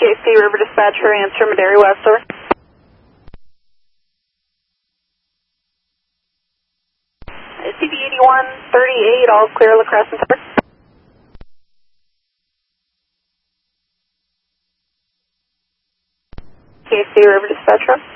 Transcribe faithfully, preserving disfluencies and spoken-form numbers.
K C River Dispatcher, answer Madera West, sir. C B eighty-one thirty-eight, all clear, La Crescent, sir. K C River Dispatcher.